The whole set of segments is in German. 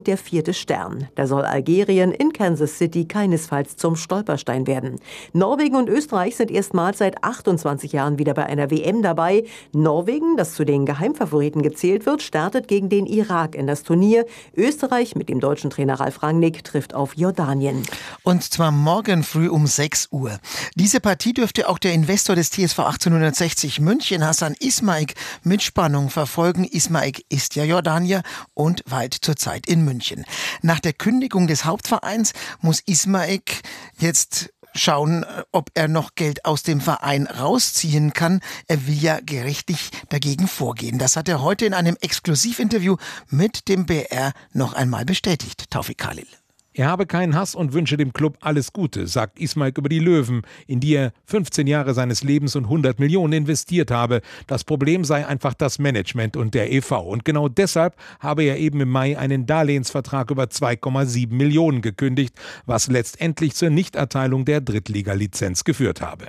Der 4. Stern. Da soll Algerien in Kansas City keinesfalls zum Stolperstein werden. Norwegen und Österreich sind erstmals seit 28 Jahren wieder bei einer WM dabei. Norwegen, das zu den Geheimfavoriten gezählt wird, startet gegen den Irak in das Turnier. Österreich mit dem deutschen Trainer Ralf Rangnick trifft auf Jordanien. Und zwar morgen früh um 6 Uhr. Diese Partie dürfte auch der Investor des TSV 1860 München, Hassan Ismaik, mit Spannung verfolgen. Ismaik ist ja Jordanier und weilt zurzeit in München. Nach der Kündigung des Hauptvereins muss Ismaik jetzt schauen, ob er noch Geld aus dem Verein rausziehen kann. Er will ja gerichtlich dagegen vorgehen. Das hat er heute in einem Exklusivinterview mit dem BR noch einmal bestätigt. Taufik Khalil. Er habe keinen Hass und wünsche dem Club alles Gute, sagt Ismaik über die Löwen, in die er 15 Jahre seines Lebens und 100 Millionen investiert habe. Das Problem sei einfach das Management und der e.V. Und genau deshalb habe er eben im Mai einen Darlehensvertrag über 2,7 Millionen gekündigt, was letztendlich zur Nichterteilung der Drittliga-Lizenz geführt habe.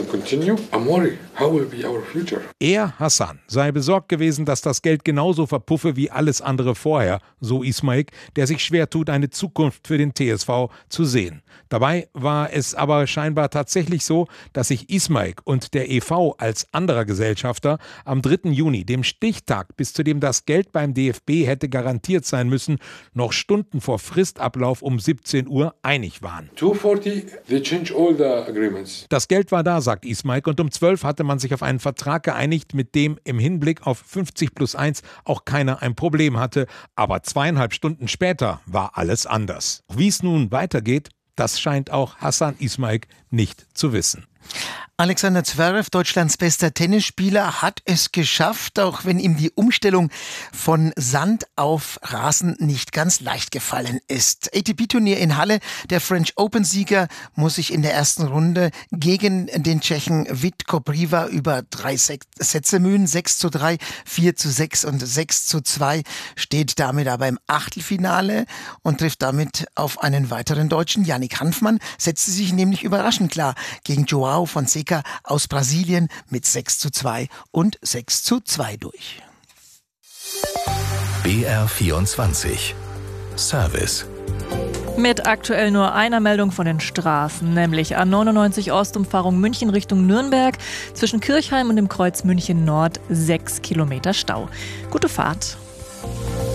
Er, Hassan, sei besorgt gewesen, dass das Geld genauso verpuffe wie alles andere vorher, so Ismaik, der sich schwer tut, eine Zukunft für den TSV zu sehen. Dabei war es aber scheinbar tatsächlich so, dass sich Ismaik und der e.V. als anderer Gesellschafter am 3. Juni, dem Stichtag, bis zu dem das Geld beim DFB hätte garantiert sein müssen, noch Stunden vor Fristablauf um 17 Uhr einig waren. 2:40, they change all the agreements. Das Geld war da, sagt Ismaik, und um 12 hatte man sich auf einen Vertrag geeinigt, mit dem im Hinblick auf 50+1 auch keiner ein Problem hatte. Aber 2,5 Stunden später war alles anders. Wie es nun weitergeht, das scheint auch Hassan Ismaik nicht zu wissen. Alexander Zverev, Deutschlands bester Tennisspieler, hat es geschafft, auch wenn ihm die Umstellung von Sand auf Rasen nicht ganz leicht gefallen ist. ATP-Turnier in Halle, der French Open-Sieger muss sich in der ersten Runde gegen den Tschechen Vit Kopriva über 3 Sätze mühen. 6:3, 4:6 und 6:2, steht damit aber im Achtelfinale und trifft damit auf einen weiteren Deutschen. Yannick Hanfmann setzte sich nämlich überraschend klar gegen João Fonseca aus Brasilien mit 6:2 und 6:2 durch. BR24 Service. Mit aktuell nur einer Meldung von den Straßen, nämlich A99 Ostumfahrung München Richtung Nürnberg, zwischen Kirchheim und dem Kreuz München Nord 6 Kilometer Stau. Gute Fahrt.